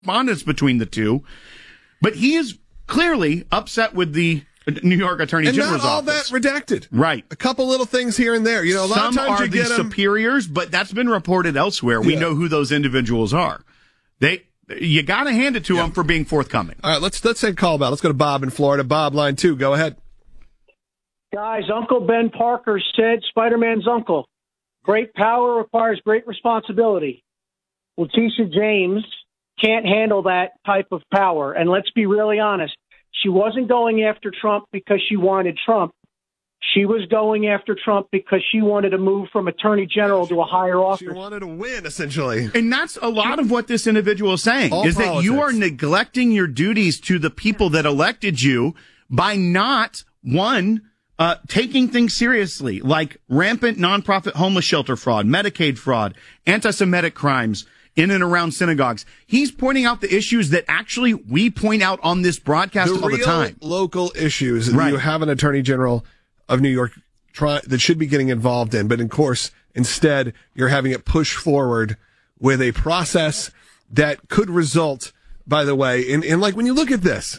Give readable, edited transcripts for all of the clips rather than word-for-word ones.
correspondence between the two. But he is clearly upset with the New York Attorney General's office. And not all that redacted. Right. A couple little things here and there. You know, a lot Some of times are you the get them. superiors, but that's been reported elsewhere. We know who those individuals are. You got to hand it to them for being forthcoming. All right, let's take a call about. Let's go to Bob in Florida. Bob, line 2. Go ahead. Guys, Uncle Ben Parker said, Spider-Man's uncle, great power requires great responsibility. Letitia James can't handle that type of power. And let's be really honest. She wasn't going after Trump because she wanted Trump. She was going after Trump because she wanted to move from attorney general to a higher office. She wanted to win, essentially. And that's a lot of what this individual is saying, All is politics. that you are neglecting your duties to the people that elected you by not, taking things seriously, like rampant nonprofit homeless shelter fraud, Medicaid fraud, anti-Semitic crimes in and around synagogues. He's pointing out the issues that actually we point out on this broadcast all the time. Local issues that you have an attorney general of New York that should be getting involved in. But of course, instead, you're having it push forward with a process that could result, by the way, in like when you look at this,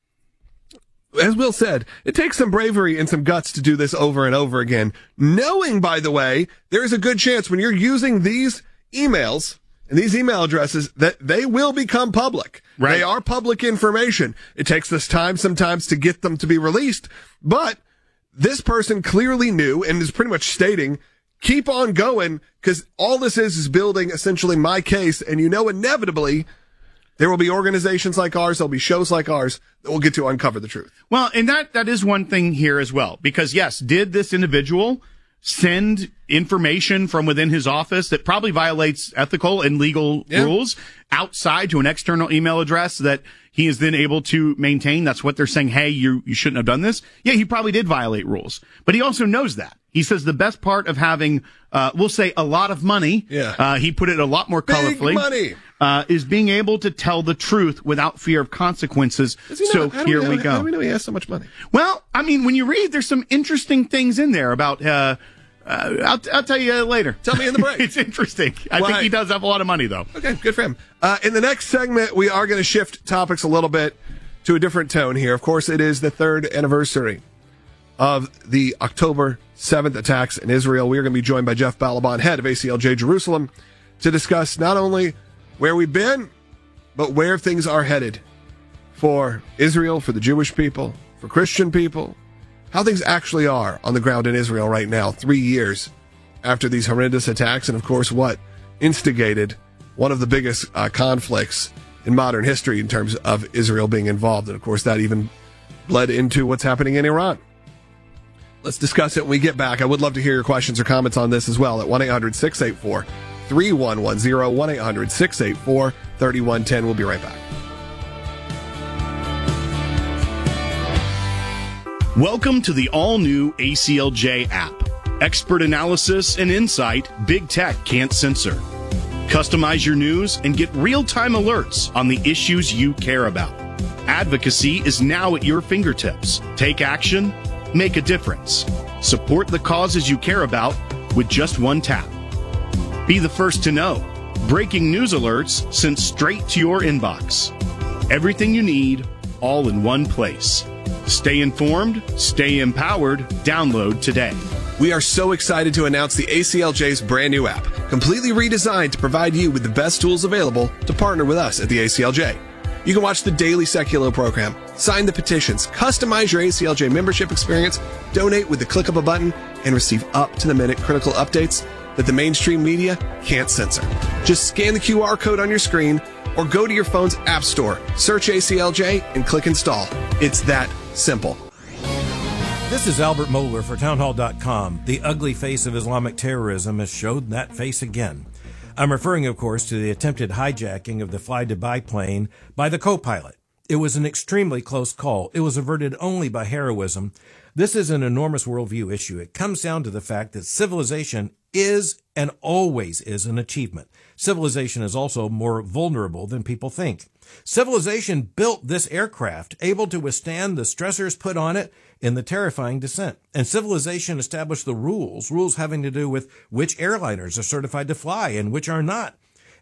as Will said, it takes some bravery and some guts to do this over and over again, knowing, by the way, there is a good chance when you're using these emails and these email addresses that they will become public. Right. They are public information. It takes this time sometimes to get them to be released, but this person clearly knew and is pretty much stating, keep on going, because all this is building essentially my case, and inevitably there will be organizations like ours, there'll be shows like ours that will get to uncover the truth. Well, and that is one thing here as well, because yes, did this individual send information from within his office that probably violates ethical and legal rules outside to an external email address that he is then able to maintain? That's what they're saying. Hey, you shouldn't have done this. Yeah, he probably did violate rules, but he also knows that. He says the best part of having, we'll say a lot of money. Yeah. He put it a lot more colorfully. Big money. Is being able to tell the truth without fear of consequences. So here we go. How do we know he has so much money? Well, I mean, when you read, there's some interesting things in there about, I'll tell you later. Tell me in the break. It's interesting. I think he does have a lot of money, though. Okay, good for him. In the next segment, we are going to shift topics a little bit to a different tone here. Of course, it is the 3rd anniversary of the October 7th attacks in Israel. We are going to be joined by Jeff Balaban, head of ACLJ Jerusalem, to discuss not only where we've been, but where things are headed for Israel, for the Jewish people, for Christian people, how things actually are on the ground in Israel right now, 3 years after these horrendous attacks, and of course what instigated one of the biggest conflicts in modern history in terms of Israel being involved. And of course that even bled into what's happening in Iran. Let's discuss it when we get back. I would love to hear your questions or comments on this as well at 1-800-684-3110, 1-800-684-3110. We'll be right back. Welcome to the all-new ACLJ app. Expert analysis and insight big tech can't censor. Customize your news and get real-time alerts on the issues you care about. Advocacy is now at your fingertips. Take action, make a difference. Support the causes you care about with just one tap. Be the first to know. Breaking news alerts sent straight to your inbox. Everything you need, all in one place. Stay informed, stay empowered. Download today. We are so excited to announce the ACLJ's brand new app, completely redesigned to provide you with the best tools available to partner with us at the ACLJ. You can watch the daily Seculo program, sign the petitions, customize your ACLJ membership experience, donate with the click of a button, and receive up-to-the-minute critical updates that the mainstream media can't censor. Just scan the QR code on your screen or go to your phone's app store, search ACLJ, and click install. It's that simple. This is Albert Mohler for Townhall.com. The ugly face of Islamic terrorism has showed that face again. I'm referring, of course, to the attempted hijacking of the Fly Dubai plane by the co-pilot. It was an extremely close call. It was averted only by heroism. This is an enormous worldview issue. It comes down to the fact that civilization is and always is an achievement. Civilization is also more vulnerable than people think. Civilization built this aircraft, able to withstand the stressors put on it in the terrifying descent. And civilization established the rules having to do with which airliners are certified to fly and which are not.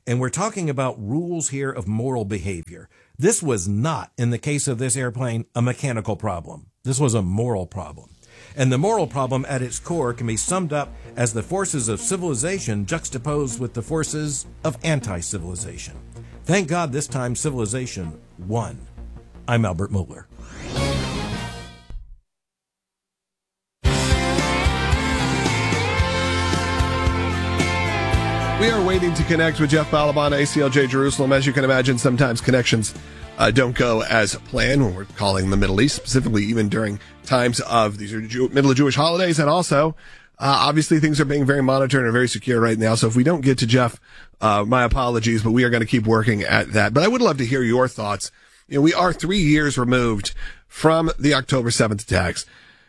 And we're talking about rules here of moral behavior. This was not, in the case of this airplane, a mechanical problem. This was a moral problem. And the moral problem at its core can be summed up as the forces of civilization juxtaposed with the forces of anti-civilization. Thank God this time civilization won. I'm Albert Mohler. We are waiting to connect with Jeff Balaban, ACLJ Jerusalem. As you can imagine, sometimes connections don't go as planned when we're calling the Middle East, specifically even during times of these are middle of Jewish holidays. And also, obviously, things are being very monitored and very secure right now. So if we don't get to Jeff, my apologies, but we are going to keep working at that. But I would love to hear your thoughts. You know, we are 3 years removed from the October 7th attacks.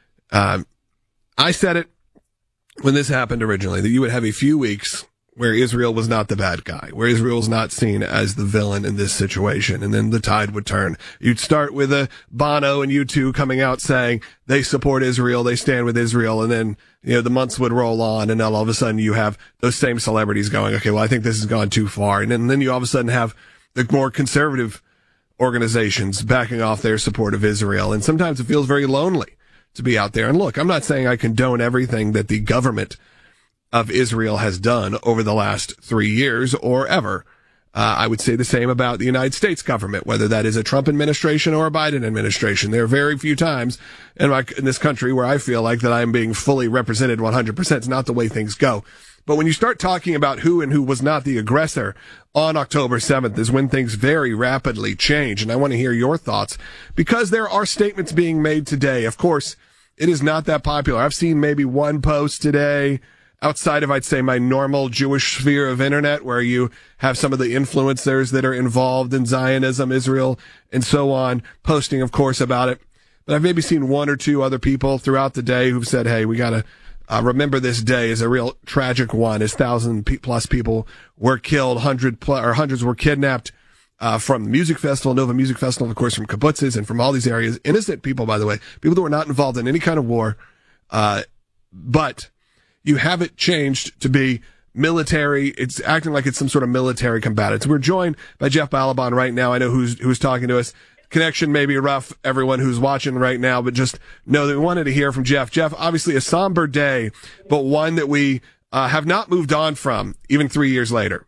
I said it when this happened originally, that you would have a few weeks where Israel was not the bad guy, where Israel was not seen as the villain in this situation, and then the tide would turn. You'd start with Bono and U2 coming out saying they support Israel, they stand with Israel, and then, you know, the months would roll on, and then all of a sudden you have those same celebrities going, okay, well, I think this has gone too far. And then you all of a sudden have the more conservative organizations backing off their support of Israel, and sometimes it feels very lonely to be out there. And look, I'm not saying I condone everything that the government of Israel has done over the last 3 years or ever. I would say the same about the United States government, whether that is a Trump administration or a Biden administration. There are very few times in this country where I feel like that I am being fully represented 100%. It's not the way things go. But when you start talking about who and who was not the aggressor on October 7th is when things very rapidly change. And I want to hear your thoughts because there are statements being made today. Of course, it is not that popular. I've seen maybe one post today outside of, I'd say, my normal Jewish sphere of internet, where you have some of the influencers that are involved in Zionism, Israel, and so on, posting, of course, about it. But I've maybe seen one or two other people throughout the day who've said, hey, we got to remember this day as a real tragic one, as 1,000+ people were killed, hundreds were kidnapped from the music festival, Nova Music Festival, of course, from kibbutzes and from all these areas. Innocent people, by the way, people that were not involved in any kind of war, but you have it changed to be military. It's acting like it's some sort of military combatants. We're joined by Jeff Balaban right now. I know who's talking to us. Connection may be rough, everyone who's watching right now, but just know that we wanted to hear from Jeff. Jeff, obviously a somber day, but one that we have not moved on from, even 3 years later.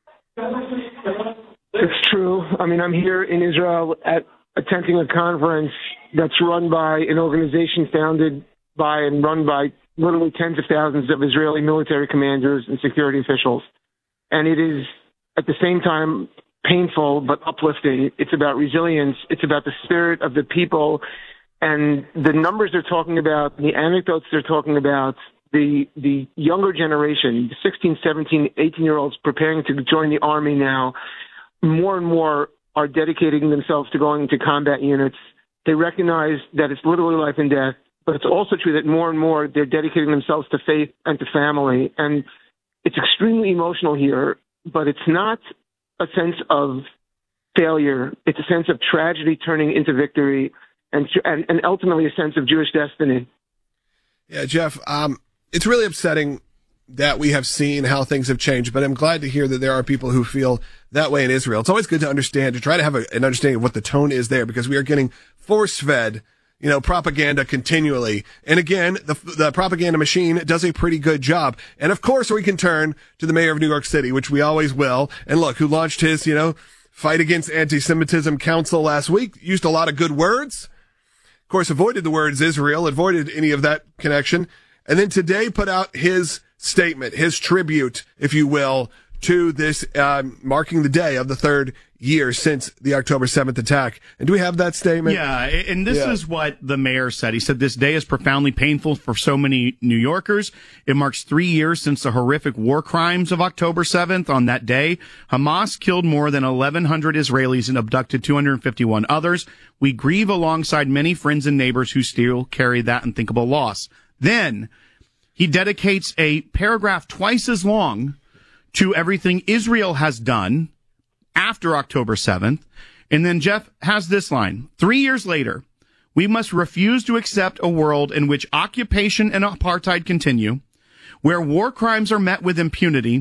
It's true. I mean, I'm here in Israel attending a conference that's run by an organization founded by and run by literally tens of thousands of Israeli military commanders and security officials. And it is, at the same time, painful but uplifting. It's about resilience. It's about the spirit of the people. And the numbers they're talking about, the anecdotes they're talking about, the younger generation, the 16, 17, 18-year-olds preparing to join the army now, more and more are dedicating themselves to going into combat units. They recognize that it's literally life and death. But it's also true that more and more they're dedicating themselves to faith and to family. And it's extremely emotional here, but it's not a sense of failure. It's a sense of tragedy turning into victory and ultimately a sense of Jewish destiny. Yeah, Jeff, it's really upsetting that we have seen how things have changed, but I'm glad to hear that there are people who feel that way in Israel. It's always good to understand, to try to have an understanding of what the tone is there, because we are getting force-fed propaganda continually. And again, the propaganda machine does a pretty good job. And of course, we can turn to the mayor of New York City, which we always will. And look, who launched his, Fight Against Anti-Semitism Council last week, used a lot of good words. Of course, avoided the words Israel, avoided any of that connection. And then today put out his statement, his tribute, if you will, to this, marking the day of the third year since the October 7th attack. And do we have that statement? Yeah, and this is what the mayor said. He said, this day is profoundly painful for so many New Yorkers. It marks 3 years since the horrific war crimes of October 7th. On that day, Hamas killed more than 1,100 Israelis and abducted 251 others. We grieve alongside many friends and neighbors who still carry that unthinkable loss. Then he dedicates a paragraph twice as long to everything Israel has done after October 7th. And then Jeff has this line: 3 years later, we must refuse to accept a world in which occupation and apartheid continue, where war crimes are met with impunity,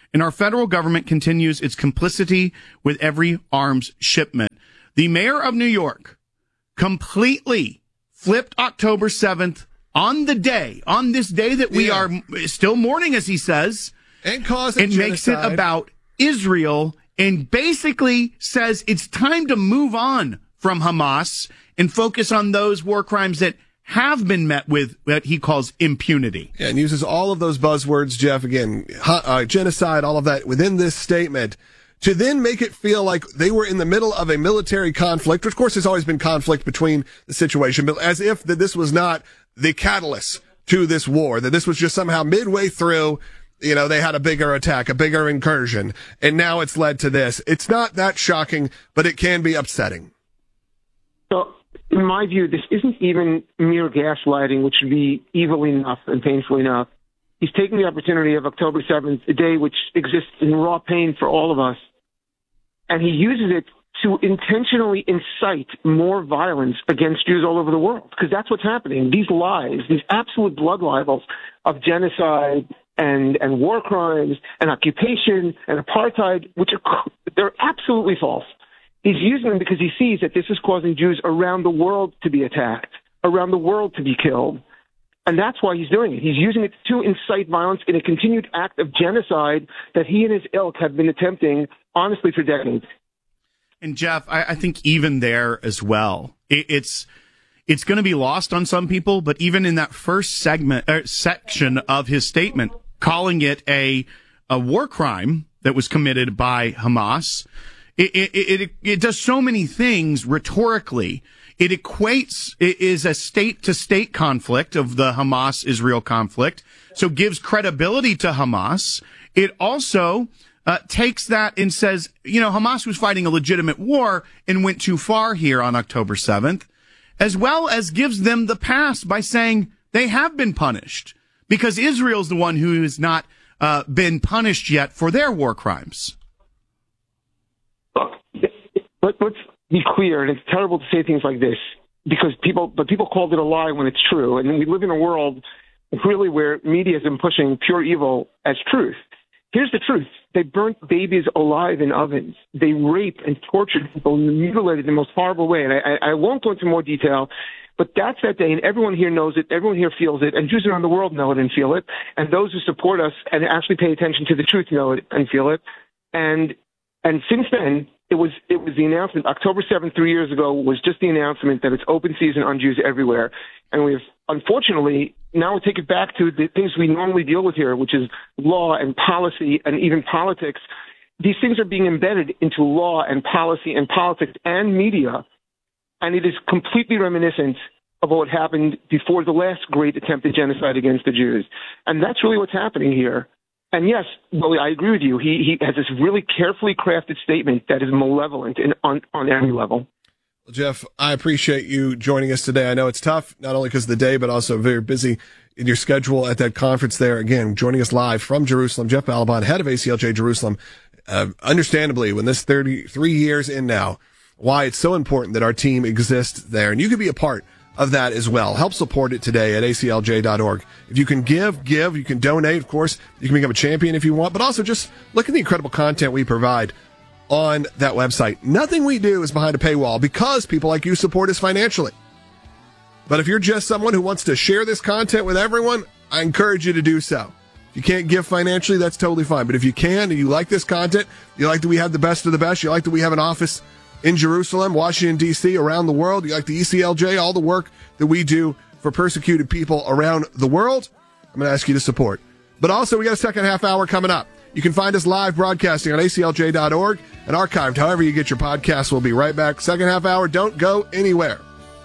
and our federal government continues its complicity with every arms shipment. The mayor of New York completely flipped October 7th on this day that we are still mourning, as he says, and makes it about Israel and basically says it's time to move on from Hamas and focus on those war crimes that have been met with what he calls impunity. Yeah, and uses all of those buzzwords, Jeff, again, genocide, all of that within this statement, to then make it feel like they were in the middle of a military conflict, which of course there's always been conflict between the situation, but as if that this was not the catalyst to this war, that this was just somehow midway through, they had a bigger attack, a bigger incursion, and now it's led to this. It's not that shocking, but it can be upsetting. So, in my view, this isn't even mere gaslighting, which would be evil enough and painful enough. He's taking the opportunity of October 7th, a day which exists in raw pain for all of us, and he uses it to intentionally incite more violence against Jews all over the world, because that's what's happening. These lies, these absolute blood libels of genocide and war crimes and occupation and apartheid, they're absolutely false. He's using them because he sees that this is causing Jews around the world to be attacked, around the world to be killed. And that's why he's doing it. He's using it to incite violence in a continued act of genocide that he and his ilk have been attempting, honestly, for decades. And Jeff, I think even there as well, it's going to be lost on some people, but even in that first section of his statement, calling it a war crime that was committed by Hamas, it does so many things rhetorically. It is a state-to-state conflict of the Hamas-Israel conflict, so gives credibility to Hamas. It also takes that and says, Hamas was fighting a legitimate war and went too far here on October 7th, as well as gives them the pass by saying they have been punished because Israel's the one who has not been punished yet for their war crimes. Look, let's be clear, and it's terrible to say things like this because people called it a lie when it's true, and we live in a world really where media has been pushing pure evil as truth. Here's the truth. They burnt babies alive in ovens. They raped and tortured people and mutilated in the most horrible way. And I won't go into more detail, but that's that day, and everyone here knows it. Everyone here feels it, and Jews around the world know it and feel it. And those who support us and actually pay attention to the truth know it and feel it. And since then, it was the announcement. October 7th, 3 years ago, was just the announcement that it's open season on Jews everywhere. And we've, unfortunately, now we take it back to the things we normally deal with here, which is law and policy and even politics. These things are being embedded into law and policy and politics and media. And it is completely reminiscent of what happened before the last great attempt at genocide against the Jews. And that's really what's happening here. And yes, Willie, I agree with you. He has this really carefully crafted statement that is malevolent on every level. Well, Jeff, I appreciate you joining us today. I know it's tough, not only because of the day, but also very busy in your schedule at that conference there. Again, joining us live from Jerusalem, Jeff Balaban, head of ACLJ Jerusalem. Understandably, when this 33 years in now, why it's so important that our team exists there. And you can be a part of that as well. Help support it today at aclj.org. If you can give, you can donate, of course. You can become a champion if you want, but also just look at the incredible content we provide on that website. Nothing we do is behind a paywall because people like you support us financially. But if you're just someone who wants to share this content with everyone, I encourage you to do so. If you can't give financially, that's totally fine. But if you can and you like this content, you like that we have the best of the best, you like that we have an office in Jerusalem, Washington, D.C., around the world. You like the ECLJ, all the work that we do for persecuted people around the world. I'm going to ask you to support. But also, we got a second half hour coming up. You can find us live broadcasting on aclj.org and archived however you get your podcasts. We'll be right back. Second half hour. Don't go anywhere.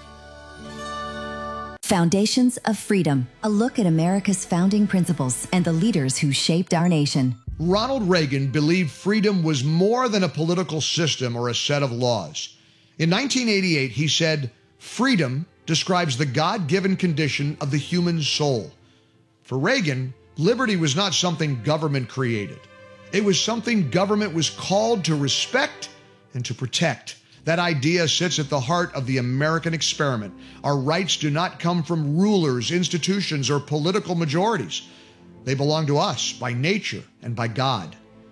Foundations of Freedom, a look at America's founding principles and the leaders who shaped our nation. Ronald Reagan believed freedom was more than a political system or a set of laws. In 1988, he said, "Freedom describes the God-given condition of the human soul." For Reagan, liberty was not something government created. It was something government was called to respect and to protect. That idea sits at the heart of the American experiment. Our rights do not come from rulers, institutions, or political majorities. They belong to us by nature and by God.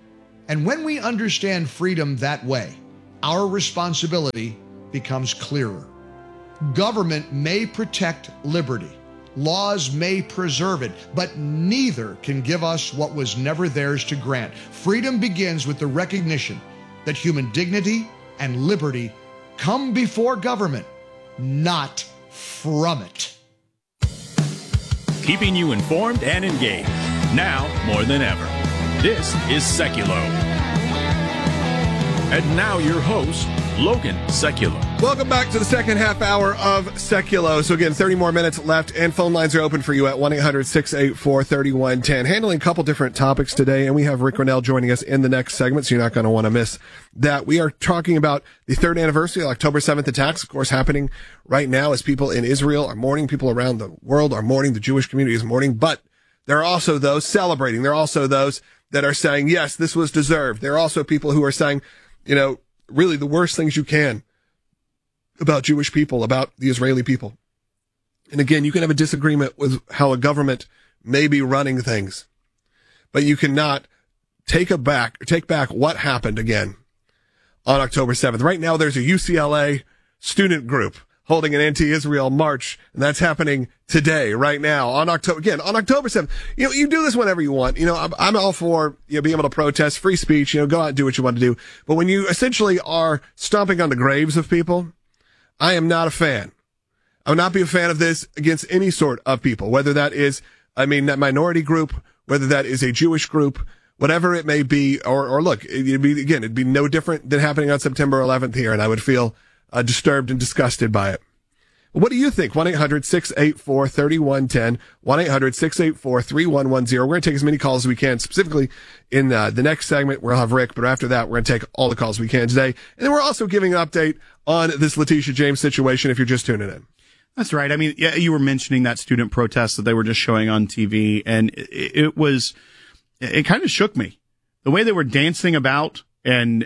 And when we understand freedom that way, our responsibility becomes clearer. Government may protect liberty. Laws may preserve it, but neither can give us what was never theirs to grant. Freedom begins with the recognition that human dignity and liberty come before government, not from it. Keeping you informed and engaged, now more than ever. This is Seculo. And now your host, Logan Seculo. Welcome back to the second half hour of Seculo. So again, 30 more minutes left, and phone lines are open for you at 1-800-684-3110. Handling a couple different topics today, and we have Rick Grenell joining us in the next segment, so you're not going to want to miss that. We are talking about the third anniversary of October 7th attacks, of course, happening right now as people in Israel are mourning, people around the world are mourning, the Jewish community is mourning, but there are also those celebrating. There are also those that are saying, yes, this was deserved. There are also people who are saying, you know, really the worst things you can about Jewish people, about the Israeli people. And again, you can have a disagreement with how a government may be running things, but you cannot take back what happened again on October 7th. Right now, there's a UCLA student group holding an anti-Israel march, and that's happening today, right now, on October 7th. You know, you do this whenever you want. You know, I'm all for, you know, being able to protest, free speech, you know, go out and do what you want to do. But when you essentially are stomping on the graves of people, I am not a fan. I would not be a fan of this against any sort of people, whether that is, that minority group, whether that is a Jewish group, whatever it may be, or look, it'd be no different than happening on September 11th here, and I would feel disturbed and disgusted by it. What do you think? 1-800-684-3110, 1-800-684-3110. We're going to take as many calls as we can, specifically in the next segment. We'll have Rick, but after that, we're going to take all the calls we can today. And then we're also giving an update on this Letitia James situation if you're just tuning in. That's right. I mean, yeah, you were mentioning that student protest that they were just showing on TV, and it kind of shook me. The way they were dancing about and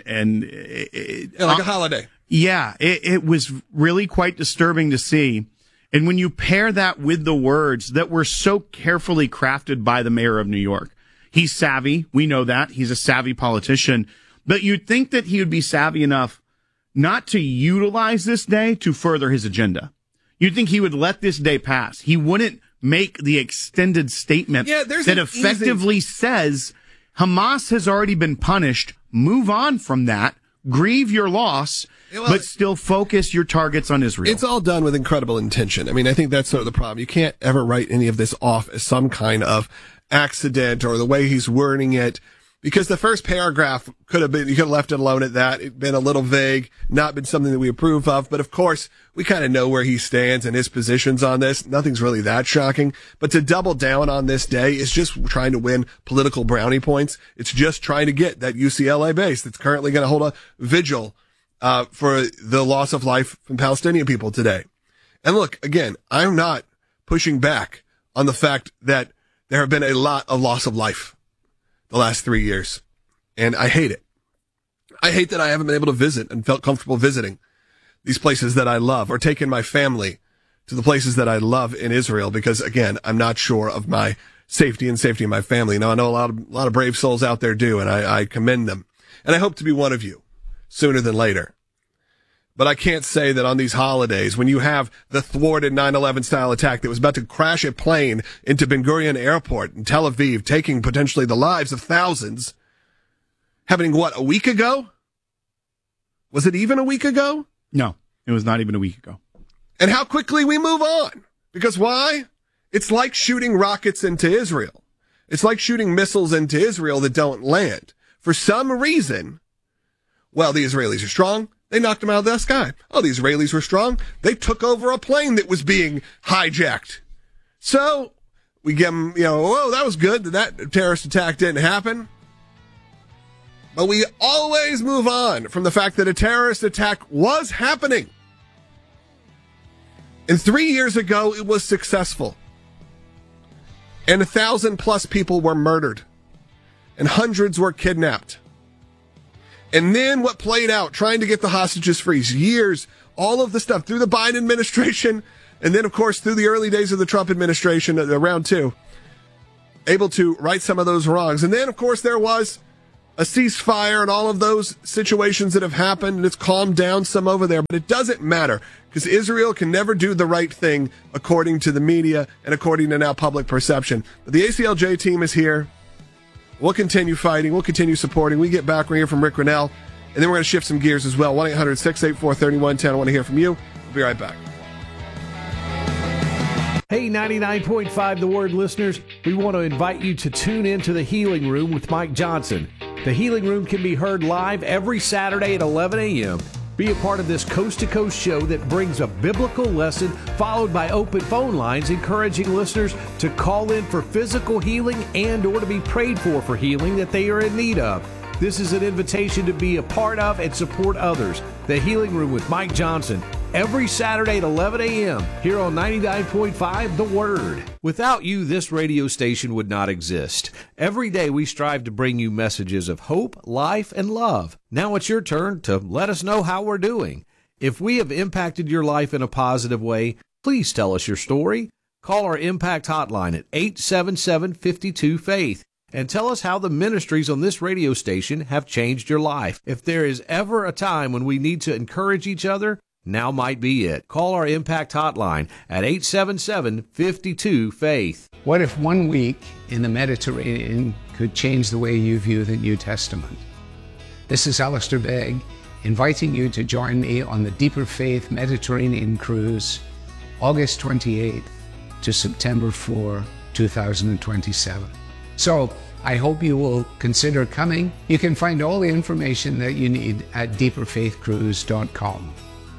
like a holiday. Yeah, it was really quite disturbing to see. And when you pair that with the words that were so carefully crafted by the mayor of New York, he's savvy. We know that. He's a savvy politician. But you'd think that he would be savvy enough not to utilize this day to further his agenda. You'd think he would let this day pass. He wouldn't make the extended statement that effectively says Hamas has already been punished. Move on from that. Grieve your loss, but still focus your targets on Israel. It's all done with incredible intention. I mean, I think that's sort of the problem. You can't ever write any of this off as some kind of accident or the way he's wording it, because the first paragraph could have been, you could have left it alone at that. It'd been a little vague, not been something that we approve of. But of course, we kind of know where he stands and his positions on this. Nothing's really that shocking. But to double down on this day is just trying to win political brownie points. It's just trying to get that UCLA base that's currently going to hold a vigil for the loss of life from Palestinian people today. And look, again, I'm not pushing back on the fact that there have been a lot of loss of life the last 3 years. And I hate it. I hate that I haven't been able to visit and felt comfortable visiting these places that I love, or taking my family to the places that I love in Israel, because again, I'm not sure of my safety and safety of my family. Now, I know a lot of brave souls out there do, and I commend them. And I hope to be one of you sooner than later. But I can't say that on these holidays, when you have the thwarted 9/11 style attack that was about to crash a plane into Ben Gurion Airport in Tel Aviv, taking potentially the lives of thousands, happening, a week ago? Was it even a week ago? No, it was not even a week ago. And how quickly we move on. Because why? It's like shooting rockets into Israel. It's like shooting missiles into Israel that don't land. For some reason, the Israelis are strong. They knocked them out of the sky. Oh, the Israelis were strong. They took over a plane that was being hijacked. So we give them, that was good that terrorist attack didn't happen. But we always move on from the fact that a terrorist attack was happening. And 3 years ago, it was successful. And 1,000+ people were murdered. And hundreds were kidnapped. And then what played out, trying to get the hostages free, years, all of the stuff through the Biden administration, and then, of course, through the early days of the Trump administration, round two, able to right some of those wrongs. And then, of course, there was a ceasefire and all of those situations that have happened, and it's calmed down some over there, but it doesn't matter because Israel can never do the right thing according to the media and according to now public perception. But the ACLJ team is here. We'll continue fighting. We'll continue supporting. We get back. We're here from Rick Grinnell, and then we're going to shift some gears as well. 1-800-684-3110. I want to hear from you. We'll be right back. Hey, 99.5 The Word listeners, we want to invite you to tune in to The Healing Room with Mike Johnson. The Healing Room can be heard live every Saturday at 11 a.m. Be a part of this coast-to-coast show that brings a biblical lesson followed by open phone lines encouraging listeners to call in for physical healing and or to be prayed for healing that they are in need of. This is an invitation to be a part of and support others. The Healing Room with Mike Johnson, every Saturday at 11 a.m. here on 99.5 The Word. Without you, this radio station would not exist. Every day we strive to bring you messages of hope, life, and love. Now it's your turn to let us know how we're doing. If we have impacted your life in a positive way, please tell us your story. Call our Impact Hotline at 877-52-FAITH. And tell us how the ministries on this radio station have changed your life. If there is ever a time when we need to encourage each other, now might be it. Call our Impact Hotline at 877-52-FAITH. What if 1 week in the Mediterranean could change the way you view the New Testament? This is Alistair Begg, inviting you to join me on the Deeper Faith Mediterranean Cruise, August 28th to September 4, 2027. So, I hope you will consider coming. You can find all the information that you need at deeperfaithcruise.com.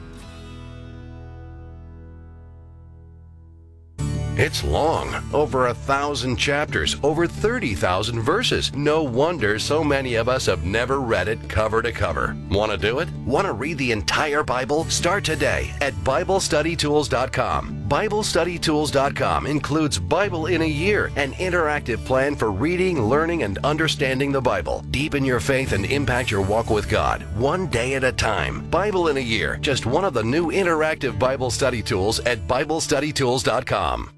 It's long, over 1,000 chapters, over 30,000 verses. No wonder so many of us have never read it cover to cover. Want to do it? Want to read the entire Bible? Start today at BibleStudyTools.com. BibleStudyTools.com includes Bible in a Year, an interactive plan for reading, learning, and understanding the Bible. Deepen your faith and impact your walk with God, one day at a time. Bible in a Year, just one of the new interactive Bible study tools at BibleStudyTools.com.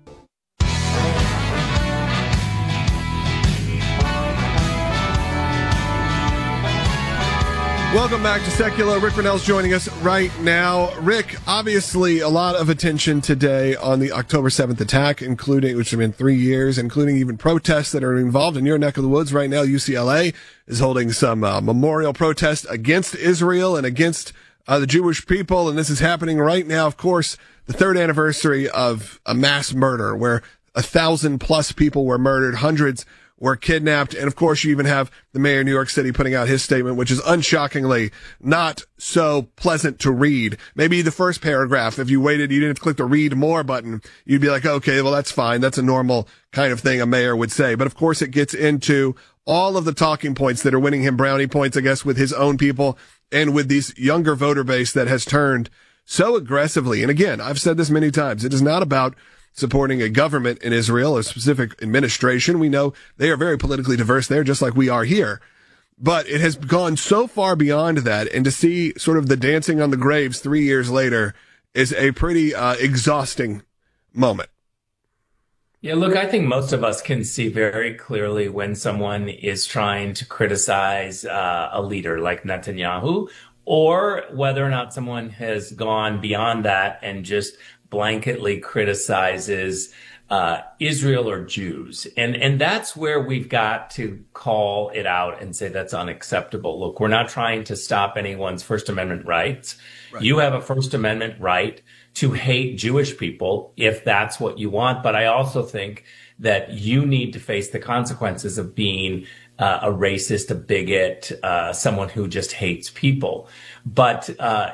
Welcome back to Secular. Rick Grinnell's joining us right now. Rick, obviously a lot of attention today on the October 7th attack, including, which has been 3 years, including even protests that are involved in your neck of the woods right now. UCLA is holding some memorial protests against Israel and against the Jewish people, and this is happening right now. Of course, the third anniversary of a mass murder where 1,000+ people were murdered, hundreds were kidnapped. And of course, you even have the mayor of New York City putting out his statement, which is unshockingly not so pleasant to read. Maybe the first paragraph, if you waited, you didn't have to click the read more button, you'd be like, okay, well, that's fine. That's a normal kind of thing a mayor would say. But of course, it gets into all of the talking points that are winning him brownie points, I guess, with his own people and with this younger voter base that has turned so aggressively. And again, I've said this many times. It is not about supporting a government in Israel, a specific administration. We know they are very politically diverse there, just like we are here. But it has gone so far beyond that, and to see sort of the dancing on the graves 3 years later is a pretty exhausting moment. Yeah, look, I think most of us can see very clearly when someone is trying to criticize a leader like Netanyahu, or whether or not someone has gone beyond that and just blanketly criticizes Israel or Jews. And that's where we've got to call it out and say that's unacceptable. Look, we're not trying to stop anyone's First Amendment rights. Right. You have a First Amendment right to hate Jewish people if that's what you want. But I also think that you need to face the consequences of being a racist, a bigot, someone who just hates people. But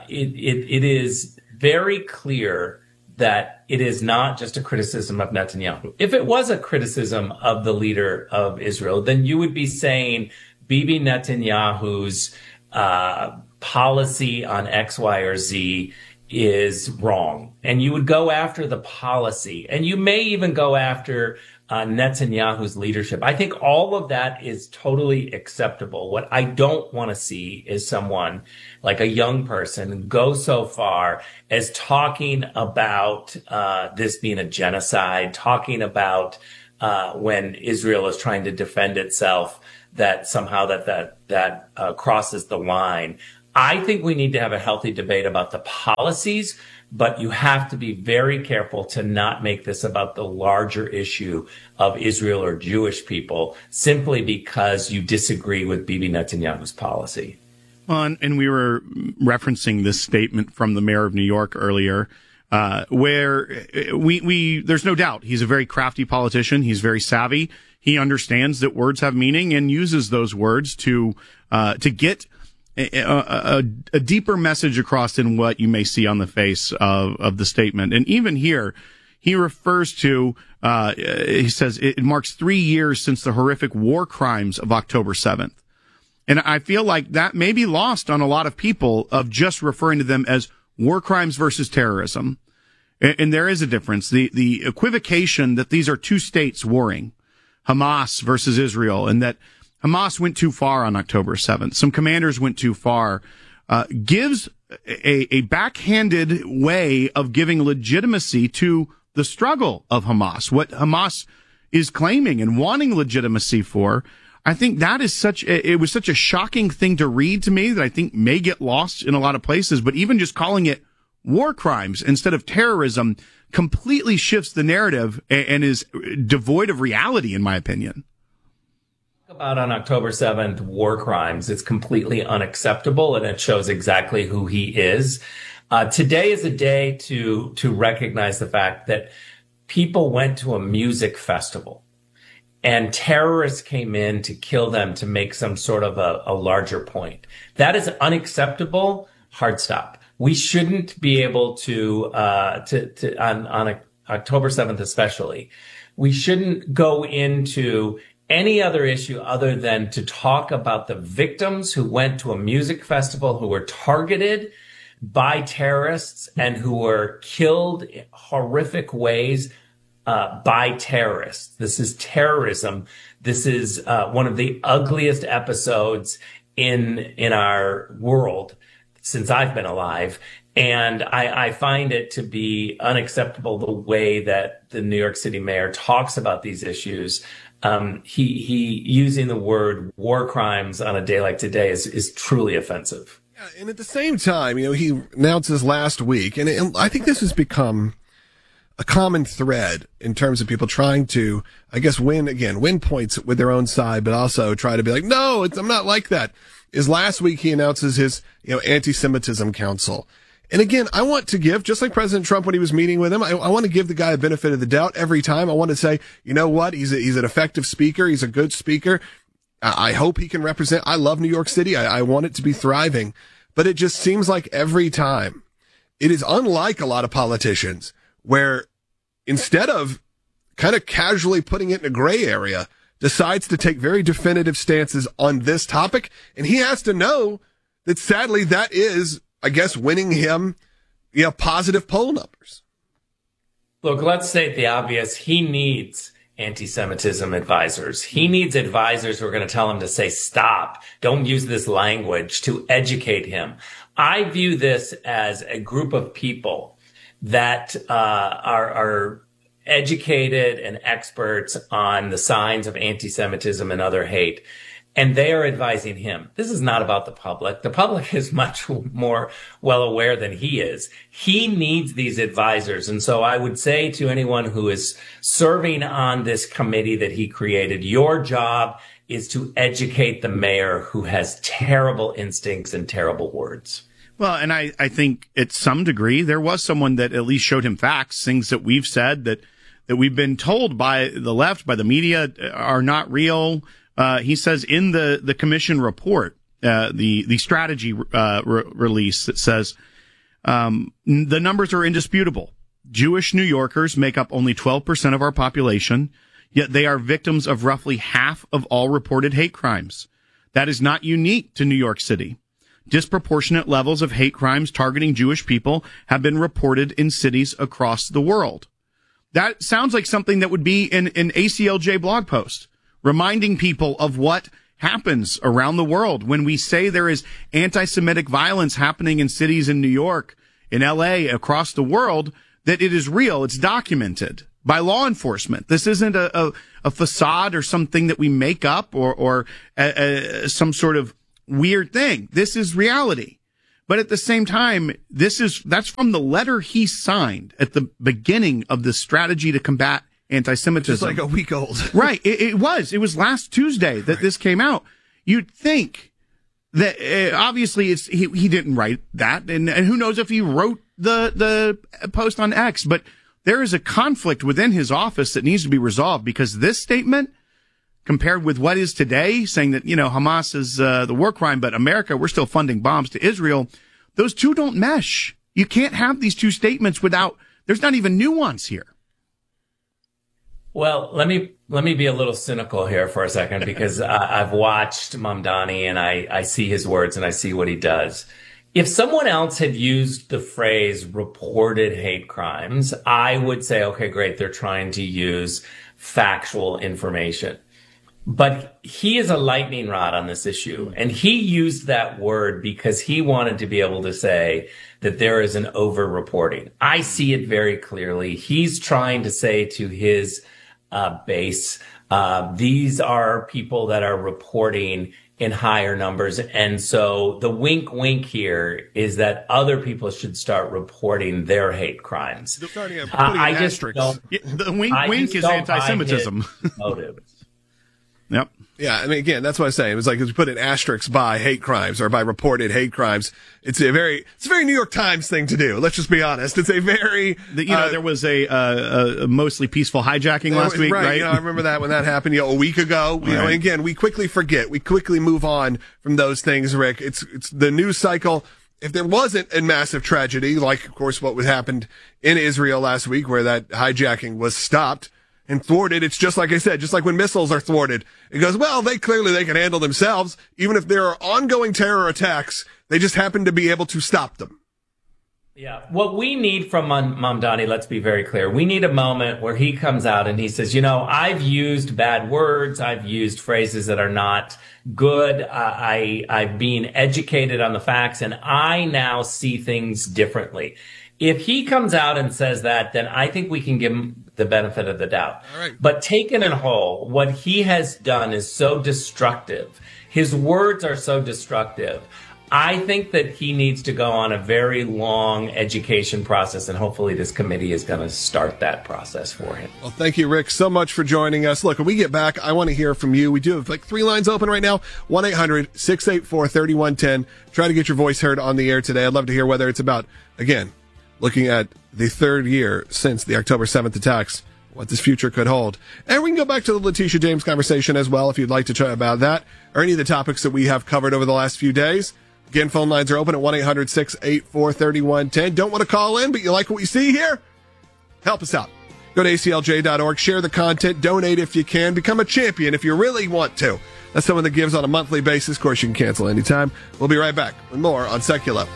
it is very clear that it is not just a criticism of Netanyahu. If it was a criticism of the leader of Israel, then you would be saying Bibi Netanyahu's policy on X, Y, or Z is wrong. And you would go after the policy. And you may even go after Netanyahu's leadership. I think all of that is totally acceptable. What I don't want to see is someone like a young person go so far as talking about this being a genocide, talking about when Israel is trying to defend itself, that somehow that crosses the line. I think we need to have a healthy debate about the policies, but you have to be very careful to not make this about the larger issue of Israel or Jewish people simply because you disagree with Bibi Netanyahu's policy. Well, and we were referencing this statement from the mayor of New York earlier, where there's no doubt he's a very crafty politician. He's very savvy. He understands that words have meaning and uses those words to get a deeper message across than what you may see on the face of the statement. And even here, he refers to, he says it marks 3 years since the horrific war crimes of October 7th. And I feel like that may be lost on a lot of people of just referring to them as war crimes versus terrorism. And there is a difference. The equivocation that these are two states warring, Hamas versus Israel, and that Hamas went too far on October 7th. Some commanders went too far, gives a backhanded way of giving legitimacy to the struggle of Hamas, what Hamas is claiming and wanting legitimacy for. I think that is it was such a shocking thing to read to me that I think may get lost in a lot of places, but even just calling it war crimes instead of terrorism completely shifts the narrative and is devoid of reality, in my opinion. About on October 7th, war crimes, it's completely unacceptable, and it shows exactly who he is. Today is a day to recognize the fact that people went to a music festival and terrorists came in to kill them to make some sort of a larger point. That is unacceptable. Hard stop. We shouldn't be able to on October 7th especially, we shouldn't go into any other issue other than to talk about the victims who went to a music festival, who were targeted by terrorists and who were killed in horrific ways by terrorists. This is terrorism. This is one of the ugliest episodes in our world since I've been alive. And I find it to be unacceptable the way that the New York City mayor talks about these issues. He using the word war crimes on a day like today is truly offensive. Yeah, and at the same time, he announces last week, and I think this has become a common thread in terms of people trying to, I guess, win points with their own side, but also try to be like, no, I'm not like that. Is last week he announces his, anti-Semitism council. And again, I want to give, just like President Trump when he was meeting with him, I want to give the guy a benefit of the doubt every time. I want to say, you know what? He's an effective speaker. He's a good speaker. I hope he can represent. I love New York City. I want it to be thriving, but it just seems like every time it is unlike a lot of politicians where instead of kind of casually putting it in a gray area, decides to take very definitive stances on this topic. And he has to know that sadly that is, I guess, winning him, positive poll numbers. Look, let's state the obvious. He needs anti-Semitism advisors. He needs advisors who are going to tell him to say, stop, don't use this language, to educate him. I view this as a group of people that are educated and experts on the signs of anti-Semitism and other hate. And they are advising him. This is not about the public. The public is much more well aware than he is. He needs these advisors. And so I would say to anyone who is serving on this committee that he created, your job is to educate the mayor who has terrible instincts and terrible words. Well, and I think at some degree there was someone that at least showed him facts, things that we've said that we've been told by the left, by the media, are not real. He says in the commission report, the strategy release that says the numbers are indisputable. Jewish New Yorkers make up only 12% of our population, yet they are victims of roughly half of all reported hate crimes. That is not unique to New York City. Disproportionate levels of hate crimes targeting Jewish people have been reported in cities across the world. That sounds like something that would be in an ACLJ blog post, reminding people of what happens around the world when we say there is anti-Semitic violence happening in cities in New York, in LA, across the world, that it is real, it's documented. by law enforcement. This isn't a facade or something that we make up or some sort of weird thing. This is reality. But at the same time, that's from the letter he signed at the beginning of the strategy to combat anti-Semitism. Just like a week old. Right. It was last Tuesday that this came out. You'd think that obviously he didn't write that, and who knows if he wrote the post on X, but there is a conflict within his office that needs to be resolved, because this statement, compared with what is today, saying that, Hamas is the war crime, but America, we're still funding bombs to Israel, those two don't mesh. You can't have these two statements there's not even nuance here. Well, let me be a little cynical here for a second, because I've watched Mamdani and I see his words and I see what he does. If someone else had used the phrase reported hate crimes, I would say, okay, great, they're trying to use factual information. But he is a lightning rod on this issue, and he used that word because he wanted to be able to say that there is an over-reporting. I see it very clearly. He's trying to say to his base, these are people that are reporting in higher numbers. And so the wink here is that other people should start reporting their hate crimes. I just don't. The wink is anti-Semitism. Motives. Yep. Yeah, I mean, again, that's what I'm saying. It was like if you put an asterisk by hate crimes or by reported hate crimes, it's a very New York Times thing to do. Let's just be honest. It's a very, there was a mostly peaceful hijacking last week, right? I remember that when that happened, a week ago. And again, we quickly forget. We quickly move on from those things, Rick. It's the news cycle. If there wasn't a massive tragedy, like, of course, what happened in Israel last week, where that hijacking was stopped and thwarted, it's just like I said, just like when missiles are thwarted. It goes, well, they can handle themselves. Even if there are ongoing terror attacks, they just happen to be able to stop them. Yeah. What we need from Mamdani, let's be very clear. We need a moment where he comes out and he says, I've used bad words. I've used phrases that are not good. I've been educated on the facts, and I now see things differently. If he comes out and says that, then I think we can give him the benefit of the doubt. All right. But taken in whole, what he has done is so destructive. His words are so destructive. I think that he needs to go on a very long education process, and hopefully this committee is going to start that process for him. Well, thank you, Rick, so much for joining us. Look, when we get back, I want to hear from you. We do have 3 lines open right now, 1-800-684-3110. Try to get your voice heard on the air today. I'd love to hear whether it's about, again, looking at the third year since the October 7th attacks, what this future could hold. And we can go back to the Letitia James conversation as well if you'd like to chat about that or any of the topics that we have covered over the last few days. Again, phone lines are open at 1-800-684-3110. Don't want to call in, but you like what we see here? Help us out. Go to aclj.org, share the content, donate if you can, become a champion if you really want to. That's someone that gives on a monthly basis. Of course, you can cancel anytime. We'll be right back with more on Secular.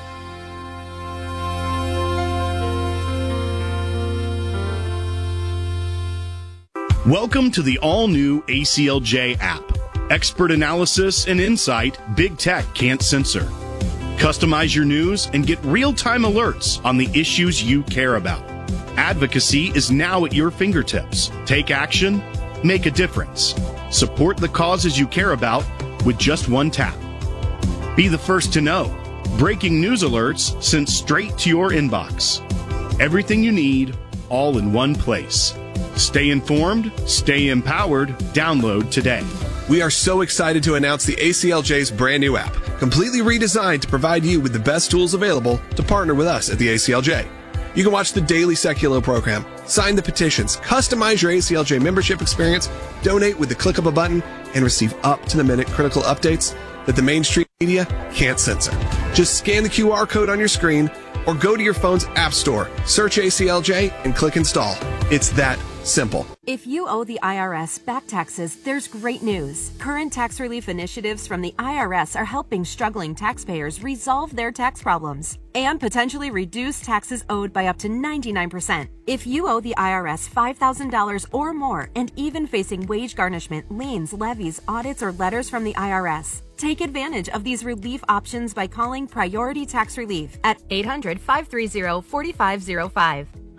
Welcome to the all-new ACLJ app. Expert analysis and insight big tech can't censor. Customize your news and get real-time alerts on the issues you care about. Advocacy is now at your fingertips. Take action, make a difference. Support the causes you care about with just one tap. Be the first to know. Breaking news alerts sent straight to your inbox. Everything you need, all in one place. Stay informed, stay empowered. Download today. We are so excited to announce the ACLJ's brand new app, completely redesigned to provide you with the best tools available to partner with us at the ACLJ. You can watch the daily Secular program, sign the petitions, customize your ACLJ membership experience, donate with the click of a button, and receive up-to-the-minute critical updates that the mainstream media can't censor. Just scan the QR code on your screen or go to your phone's app store, search ACLJ, and click install. It's that simple. If you owe the IRS back taxes, there's great news. Current tax relief initiatives from the IRS are helping struggling taxpayers resolve their tax problems and potentially reduce taxes owed by up to 99%. If you owe the IRS $5,000 or more and even facing wage garnishment, liens, levies, audits, or letters from the IRS, take advantage of these relief options by calling Priority Tax Relief at 800-530-4505.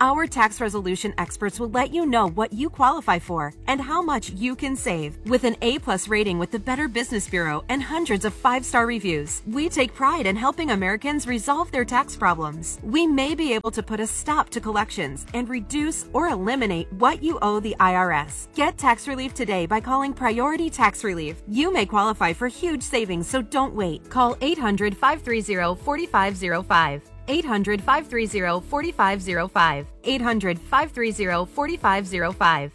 Our tax resolution experts will let you know what you qualify for and how much you can save. With an A+ rating with the Better Business Bureau and hundreds of 5-star reviews, we take pride in helping Americans resolve their tax problems. We may be able to put a stop to collections and reduce or eliminate what you owe the IRS. Get tax relief today by calling Priority Tax Relief. You may qualify for huge savings, so don't wait. Call 800-530-4505. 800-530-4505. 800-530-4505.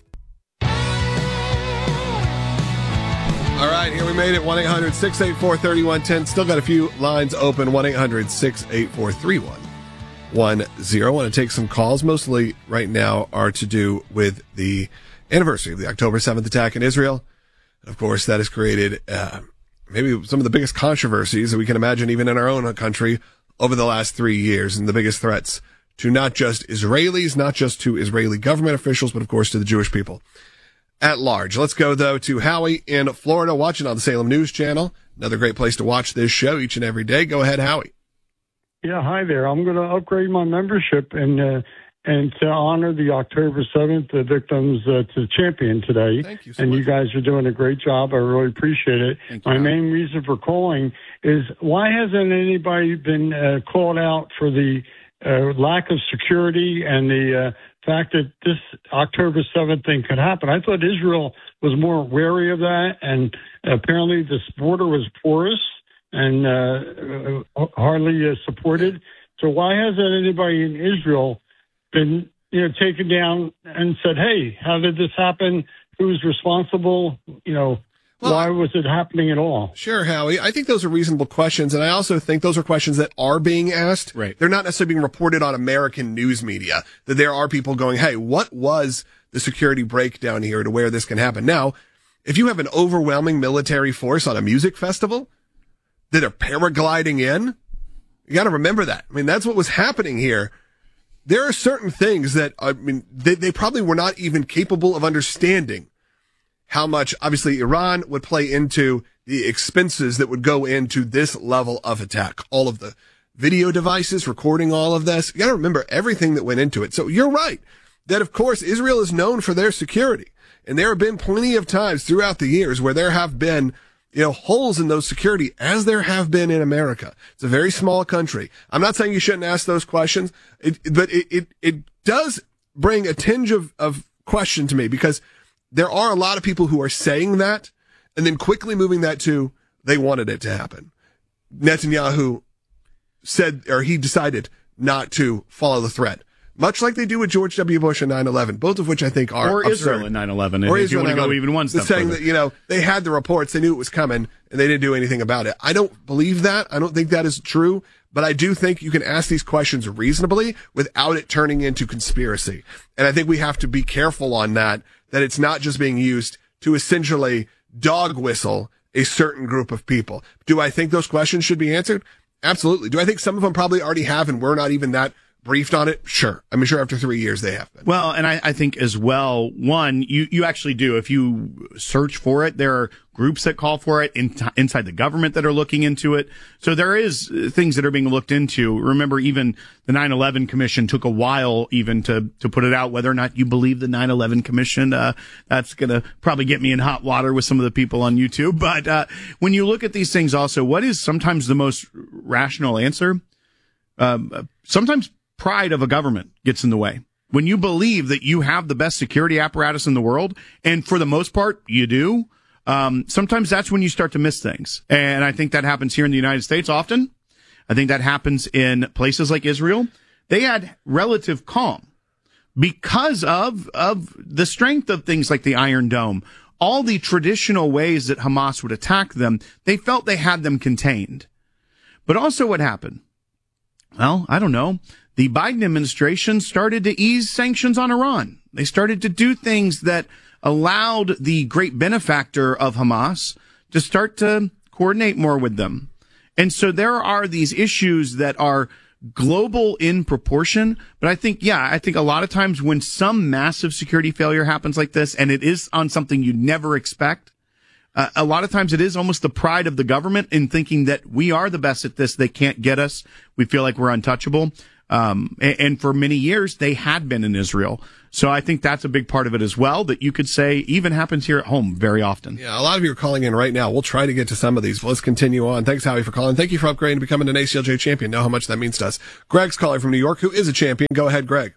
All right, here we made it. 1-800-684-3110. Still got a few lines open. 1-800-684-3110. Want to take some calls. Mostly right now are to do with the anniversary of the October 7th attack in Israel. Of course, that has created maybe some of the biggest controversies that we can imagine even in our own country over the last 3 years, and the biggest threats to not just Israelis, not just to Israeli government officials, but of course to the Jewish people at large. Let's go, though, to Howie in Florida, watching on the Salem News Channel. Another great place to watch this show each and every day. Go ahead, Howie. Yeah, hi there. I'm going to upgrade my membership and to honor the October 7th victims to champion today. Thank you so much. much. You guys are doing a great job. I really appreciate it. My main reason for calling is, why hasn't anybody been called out for the lack of security and the fact that this October 7th thing could happen? I thought Israel was more wary of that, and apparently this border was porous and hardly supported. So why hasn't anybody in Israel been, taken down and said, hey, how did this happen? Who's responsible? Why was it happening at all? Sure, Howie. I think those are reasonable questions, and I also think those are questions that are being asked. Right. They're not necessarily being reported on American news media, that there are people going, hey, what was the security breakdown here to where this can happen? Now, if you have an overwhelming military force on a music festival that are paragliding in, you got to remember that. I mean, that's what was happening here. There are certain things that, they probably were not even capable of understanding how much, obviously, Iran would play into the expenses that would go into this level of attack. All of the video devices recording all of this. You got to remember everything that went into it. So you're right that, of course, Israel is known for their security. And there have been plenty of times throughout the years where there have been, holes in those security, as there have been in America. It's a very small country. I'm not saying you shouldn't ask those questions, but it does bring a tinge of question to me, because there are a lot of people who are saying that and then quickly moving that to they wanted it to happen. Netanyahu said, or he decided not to follow the threat, much like they do with George W. Bush in 9/11, both of which I think are absurd. Israel in 9/11. Or if you want to go even one step saying further. that, they had the reports, they knew it was coming, and they didn't do anything about it. I don't believe that. I don't think that is true. But I do think you can ask these questions reasonably without it turning into conspiracy. And I think we have to be careful on that it's not just being used to essentially dog whistle a certain group of people. Do I think those questions should be answered? Absolutely. Do I think some of them probably already have and we're not even that briefed on it? Sure. I'm sure after 3 years they have been. Well, and I think as well, one, you actually do. If you search for it, there are groups that call for it inside the government that are looking into it. So there is things that are being looked into. Remember, even the 9/11 Commission took a while even to put it out, whether or not you believe the 9/11 Commission. That's going to probably get me in hot water with some of the people on YouTube. But when you look at these things also, what is sometimes the most rational answer? Sometimes pride of a government gets in the way. When you believe that you have the best security apparatus in the world, and for the most part you do, sometimes that's when you start to miss things. And I think that happens here in the United States often. I think that happens in places like Israel. They had relative calm because of the strength of things like the Iron Dome. All the traditional ways that Hamas would attack them, they felt they had them contained. But also what happened? Well, I don't know. The Biden administration started to ease sanctions on Iran. They started to do things that allowed the great benefactor of Hamas to start to coordinate more with them. And so there are these issues that are global in proportion. But I think a lot of times when some massive security failure happens like this, and it is on something you never expect, a lot of times it is almost the pride of the government in thinking that we are the best at this. They can't get us. We feel like we're untouchable. And for many years, they had been in Israel. So I think that's a big part of it as well, that you could say even happens here at home very often. Yeah, a lot of you are calling in right now. We'll try to get to some of these. Let's continue on. Thanks, Howie, for calling. Thank you for upgrading to becoming an ACLJ champion. Know how much that means to us. Greg's calling from New York, who is a champion. Go ahead, Greg.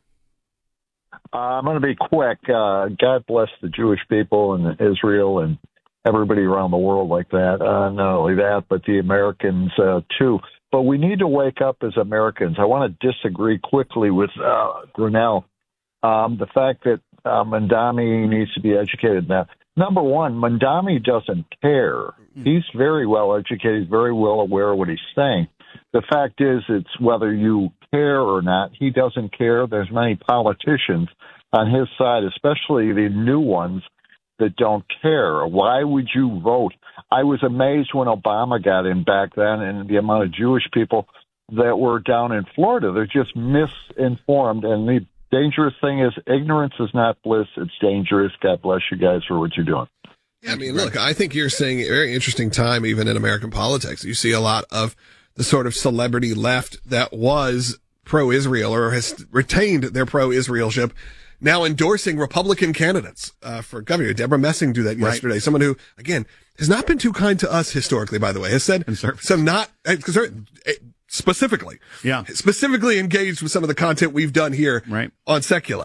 I'm going to be quick. God bless the Jewish people and Israel and everybody around the world like that. Not only that, but the Americans too. But we need to wake up as Americans. I want to disagree quickly with Grinnell. The fact that Mamdani needs to be educated now. Number one, Mamdani doesn't care. He's very well educated. He's very well aware of what he's saying. The fact is, it's whether you care or not. He doesn't care. There's many politicians on his side, especially the new ones, that don't care. Why would you vote? I was amazed when Obama got in back then and the amount of Jewish people that were down in Florida. They're just misinformed. And the dangerous thing is ignorance is not bliss. It's dangerous. God bless you guys for what you're doing. Yeah, I mean, look, I think you're seeing a very interesting time even in American politics. You see a lot of the sort of celebrity left that was pro-Israel or has retained their pro-Israelship now endorsing Republican candidates for governor. Deborah Messing do that yesterday. Right. Someone who, again, has not been too kind to us historically, by the way, has said some not specifically engaged with some of the content we've done here on Seculo.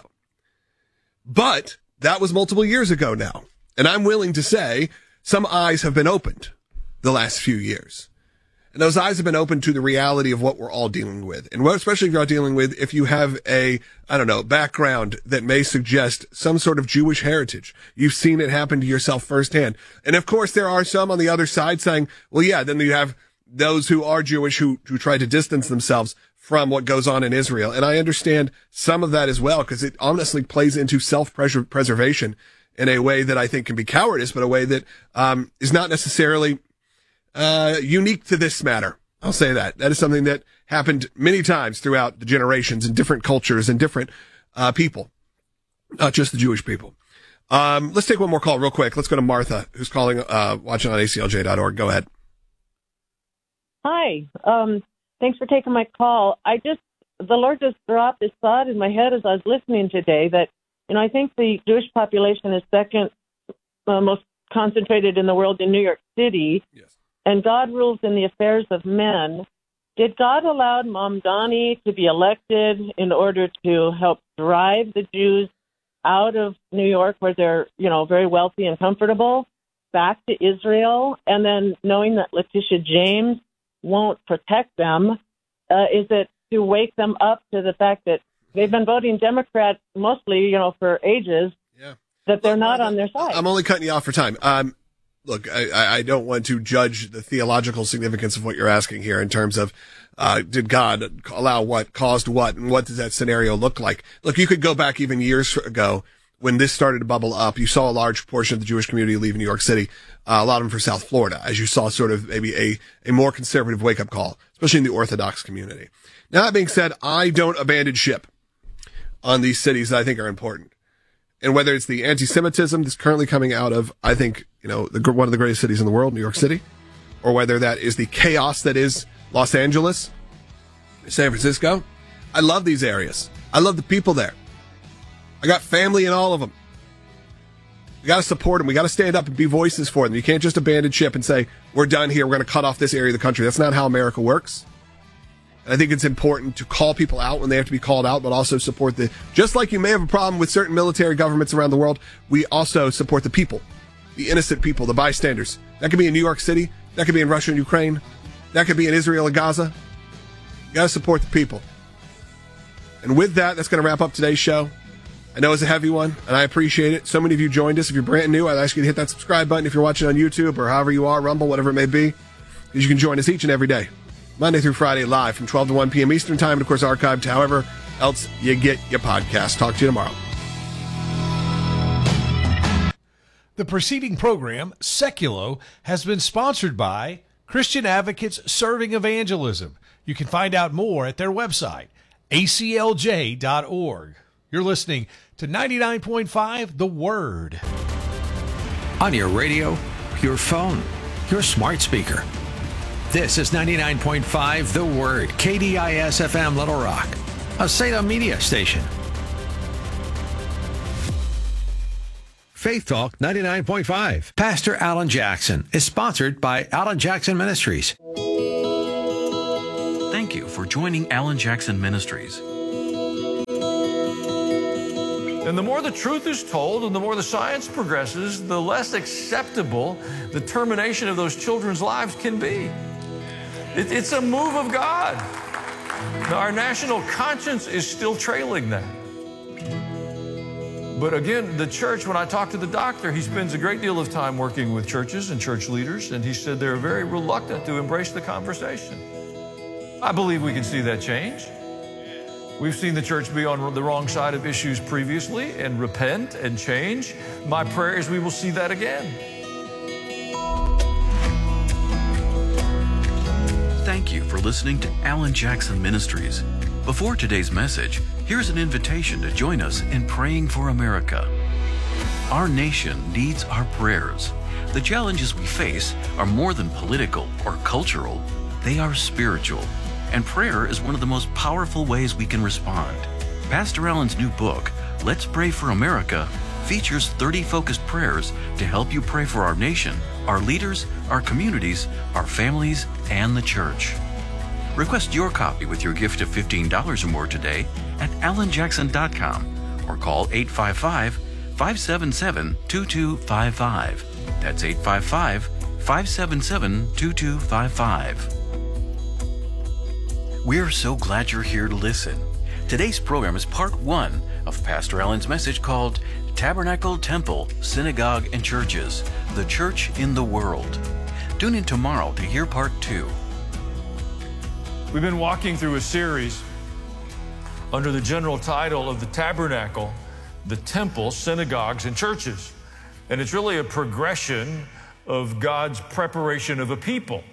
But that was multiple years ago now. And I'm willing to say some eyes have been opened the last few years. And those eyes have been opened to the reality of what we're all dealing with. And what, especially if you're dealing with, if you have a, background that may suggest some sort of Jewish heritage. You've seen it happen to yourself firsthand. And of course, there are some on the other side saying, well, yeah, then you have those who are Jewish who try to distance themselves from what goes on in Israel. And I understand some of that as well, because it honestly plays into self-preservation in a way that I think can be cowardice, but a way that, is not necessarily unique to this matter. I'll say that. That is something that happened many times throughout the generations in different cultures and different people, not just the Jewish people. Let's take one more call real quick. Let's go to Martha, who's calling, watching on ACLJ.org. Go ahead. Hi. Thanks for taking my call. The Lord just dropped this thought in my head as I was listening today that, I think the Jewish population is second most concentrated in the world in New York City. Yes. And God rules in the affairs of men. Did God allow Mamdani to be elected in order to help drive the Jews out of New York, where they're, very wealthy and comfortable, back to Israel? And then knowing that Letitia James won't protect them, is it to wake them up to the fact that they've been voting Democrat mostly, for ages, that they're not on their side? I'm only cutting you off for time. Look, I don't want to judge the theological significance of what you're asking here in terms of, did God allow what, caused what, and what does that scenario look like? Look, you could go back even years ago when this started to bubble up. You saw a large portion of the Jewish community leave New York City, a lot of them for South Florida, as you saw sort of maybe a more conservative wake-up call, especially in the Orthodox community. Now, that being said, I don't abandon ship on these cities that I think are important. And whether it's the anti-Semitism that's currently coming out of, I think, one of the greatest cities in the world, New York City, or whether that is the chaos that is Los Angeles, San Francisco. I love these areas. I love the people there. I got family in all of them. We got to support them. We got to stand up and be voices for them. You can't just abandon ship and say, we're done here. We're going to cut off this area of the country. That's not how America works. I think it's important to call people out when they have to be called out, but also support just like you may have a problem with certain military governments around the world, we also support the people, the innocent people, the bystanders. That could be in New York City. That could be in Russia and Ukraine. That could be in Israel and Gaza. You got to support the people. And with that, that's going to wrap up today's show. I know it's a heavy one, and I appreciate it. So many of you joined us. If you're brand new, I'd ask you to hit that subscribe button if you're watching on YouTube or however you are, Rumble, whatever it may be, because you can join us each and every day. Monday through Friday, live from 12 to 1 p.m. Eastern Time, and, of course, archived however else you get your podcast. Talk to you tomorrow. The preceding program, Seculo, has been sponsored by Christian Advocates Serving Evangelism. You can find out more at their website, aclj.org. You're listening to 99.5 The Word. On your radio, your phone, your smart speaker. This is 99.5 The Word, KDIS FM Little Rock. a Salem media station. Faith Talk 99.5. Pastor Alan Jackson is sponsored by Alan Jackson Ministries. Thank you for joining Alan Jackson Ministries. And the more the truth is told and the more the science progresses, the less acceptable the termination of those children's lives can be. It's a move of God. Now, our national conscience is still trailing that. But again, the church, when I talk to the doctor, he spends a great deal of time working with churches and church leaders, and he said they're very reluctant to embrace the conversation. I believe we can see that change. We've seen the church be on the wrong side of issues previously and repent and change. My prayer is we will see that again. Thank you for listening to Alan Jackson Ministries. Before today's message, here's an invitation to join us in praying for America. Our nation needs our prayers. The challenges we face are more than political or cultural. They are spiritual. And prayer is one of the most powerful ways we can respond. Pastor Alan's new book, Let's Pray for America, features 30 focused prayers to help you pray for our nation, our leaders, our communities, our families, and the church. Request your copy with your gift of $15 or more today at alanjackson.com or call 855-577-2255. That's 855-577-2255. We're so glad you're here to listen. Today's program is part 1 of Pastor Alan's message called Tabernacle, Temple, Synagogue, and Churches, the Church in the World. Tune in tomorrow to hear part 2. We've been walking through a series under the general title of the Tabernacle, the Temple, Synagogues, and Churches. And it's really a progression of God's preparation of a people.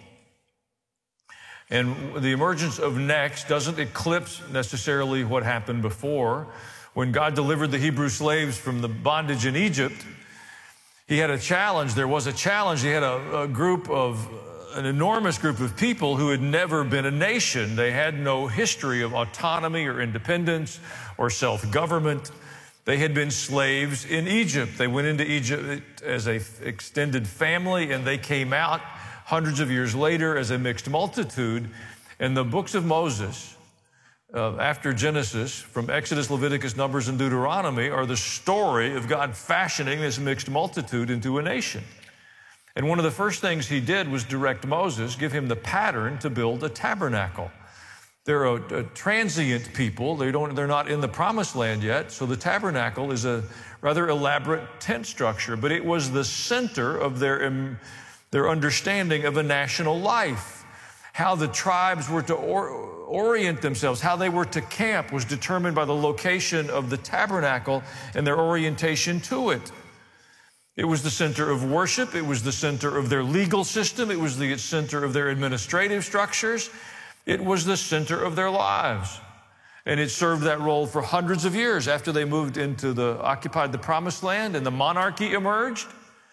And the emergence of next doesn't eclipse necessarily what happened before. When God delivered the Hebrew slaves from the bondage in Egypt, he had a challenge. There was a challenge. He had an enormous group of people who had never been a nation. They had no history of autonomy or independence or self-government. They had been slaves in Egypt. They went into Egypt as an extended family, and they came out hundreds of years later as a mixed multitude. And the books of Moses, after Genesis, from Exodus, Leviticus, Numbers, and Deuteronomy, are the story of God fashioning this mixed multitude into a nation. And one of the first things he did was direct Moses, give him the pattern to build a tabernacle. They're a transient people. They're not in the promised land yet, so the tabernacle is a rather elaborate tent structure, but it was the center of their understanding of a national life. How the tribes were to orient themselves, how they were to camp was determined by the location of the tabernacle and their orientation to it. It was the center of worship. It was the center of their legal system. It was the center of their administrative structures. It was the center of their lives. And it served that role for hundreds of years after they moved occupied the promised land and the monarchy emerged.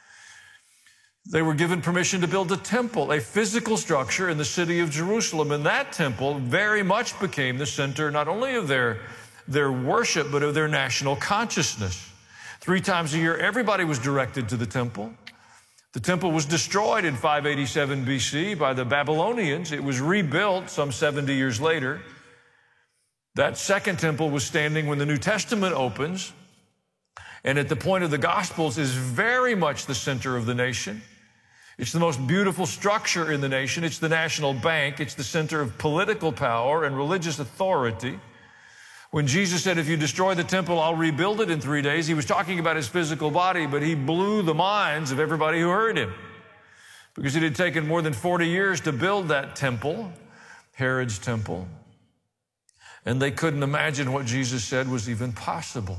They were given permission to build a temple, a physical structure in the city of Jerusalem. And that temple very much became the center not only of their worship, but of their national consciousness. 3 times a year, everybody was directed to the temple. The temple was destroyed in 587 BC by the Babylonians. It was rebuilt some 70 years later. That second temple was standing when the New Testament opens, and at the point of the Gospels is very much the center of the nation. It's the most beautiful structure in the nation. It's the national bank. It's the center of political power and religious authority. When Jesus said, if you destroy the temple, I'll rebuild it in 3 days, he was talking about his physical body, but he blew the minds of everybody who heard him, because it had taken more than 40 years to build that temple, Herod's temple, and they couldn't imagine what Jesus said was even possible.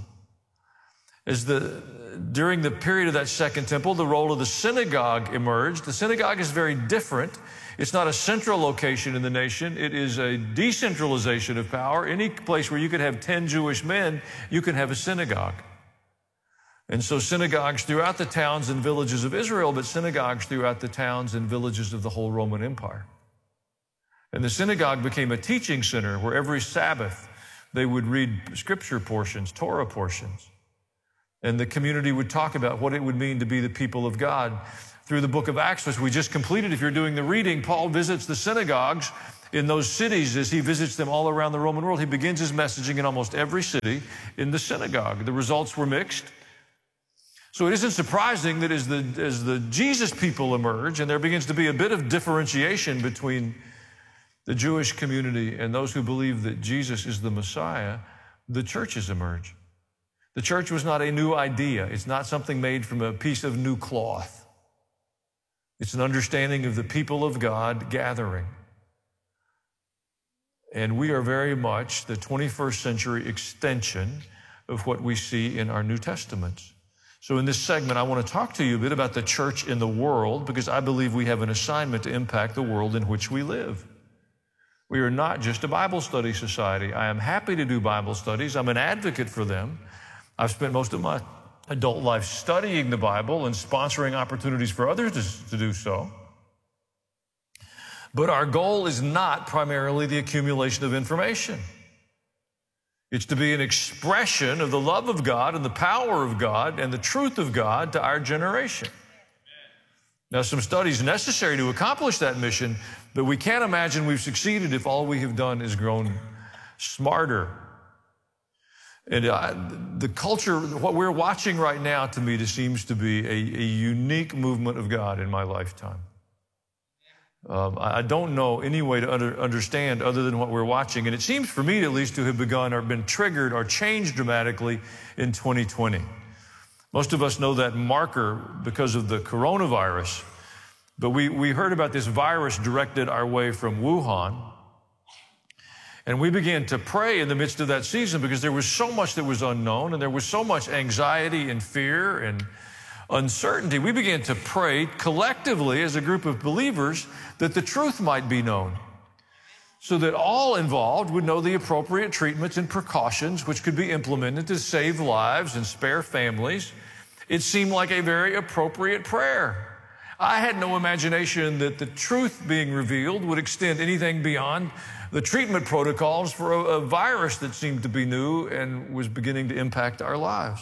During the period of that second temple, the role of the synagogue emerged. The synagogue is very different. It's not a central location in the nation. It is a decentralization of power. Any place where you could have 10 Jewish men, you can have a synagogue. And so synagogues throughout the towns and villages of Israel, but synagogues throughout the towns and villages of the whole Roman Empire. And the synagogue became a teaching center where every Sabbath They would read scripture portions, Torah portions. And the community would talk about what it would mean to be the people of God. Through the book of Acts, which we just completed, if you're doing the reading, Paul visits the synagogues in those cities as he visits them all around the Roman world. He begins his messaging in almost every city in the synagogue. The results were mixed. So it isn't surprising that as the Jesus people emerge, and there begins to be a bit of differentiation between the Jewish community and those who believe that Jesus is the Messiah, the churches emerge. The church was not a new idea. It's not something made from a piece of new cloth. It's an understanding of the people of God gathering. And we are very much the 21st century extension of what we see in our New Testaments. So in this segment, I want to talk to you a bit about the church in the world, because I believe we have an assignment to impact the world in which we live. We are not just a Bible study society. I am happy to do Bible studies. I'm an advocate for them. I've spent most of my adult life studying the Bible and sponsoring opportunities for others to do so. But our goal is not primarily the accumulation of information. It's to be an expression of the love of God and the power of God and the truth of God to our generation. Now, some studies necessary to accomplish that mission, but we can't imagine we've succeeded if all we have done is grown smarter. And the culture, what we're watching right now, to me, just seems to be a unique movement of God in my lifetime. I don't know any way to understand other than what we're watching. And it seems for me, at least, to have begun or been triggered or changed dramatically in 2020. Most of us know that marker because of the coronavirus. But we heard about this virus directed our way from Wuhan. And we began to pray in the midst of that season because there was so much that was unknown and there was so much anxiety and fear and uncertainty. We began to pray collectively as a group of believers that the truth might be known so that all involved would know the appropriate treatments and precautions which could be implemented to save lives and spare families. It seemed like a very appropriate prayer. I had no imagination that the truth being revealed would extend anything beyond the treatment protocols for a virus that seemed to be new and was beginning to impact our lives.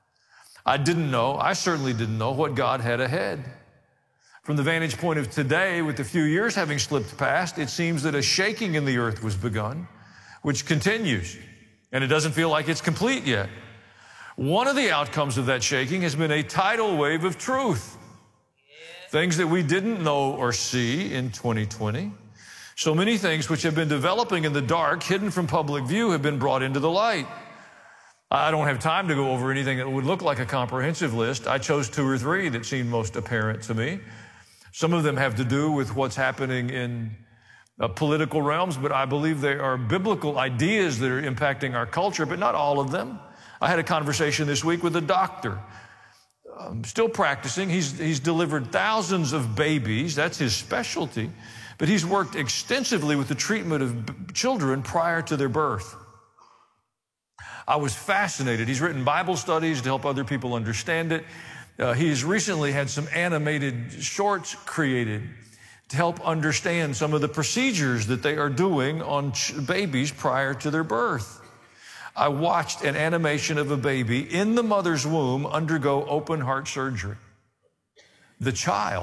I certainly didn't know what God had ahead. From the vantage point of today, with a few years having slipped past, it seems that a shaking in the earth was begun, which continues, and it doesn't feel like it's complete yet. One of the outcomes of that shaking has been a tidal wave of truth. Things that we didn't know or see in 2020. So many things which have been developing in the dark, hidden from public view, have been brought into the light. I don't have time to go over anything that would look like a comprehensive list. I chose 2 or 3 that seemed most apparent to me. Some of them have to do with what's happening in political realms, but I believe they are biblical ideas that are impacting our culture, but not all of them. I had a conversation this week with a doctor. Still practicing. He's delivered thousands of babies. That's his specialty. But he's worked extensively with the treatment of children prior to their birth. I was fascinated. He's written Bible studies to help other people understand it. He's recently had some animated shorts created to help understand some of the procedures that they are doing on babies prior to their birth. I watched an animation of a baby in the mother's womb undergo open heart surgery. The child.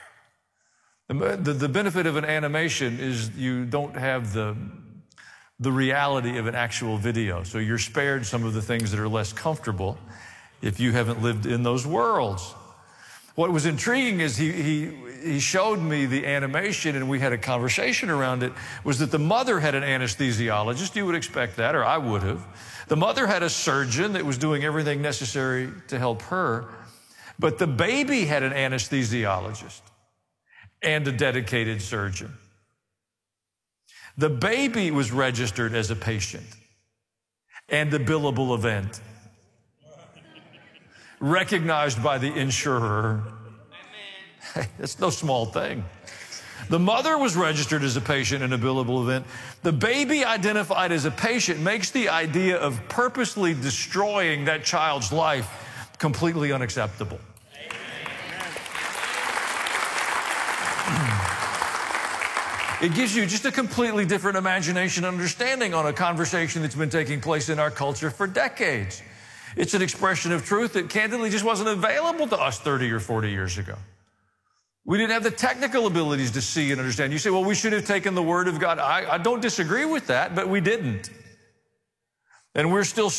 The benefit of an animation is you don't have the reality of an actual video. So you're spared some of the things that are less comfortable if you haven't lived in those worlds. What was intriguing is he showed me the animation and we had a conversation around it, was that the mother had an anesthesiologist. You would expect that, or I would have. The mother had a surgeon that was doing everything necessary to help her. But the baby had an anesthesiologist and a dedicated surgeon. The baby was registered as a patient and a billable event, recognized by the insurer. Hey, that's no small thing. The mother was registered as a patient and a billable event. The baby identified as a patient makes the idea of purposely destroying that child's life completely unacceptable. It gives you just a completely different imagination and understanding on a conversation that's been taking place in our culture for decades. It's an expression of truth that candidly just wasn't available to us 30 or 40 years ago. We didn't have the technical abilities to see and understand. You say, well, we should have taken the Word of God. I don't disagree with that, but we didn't. And we're still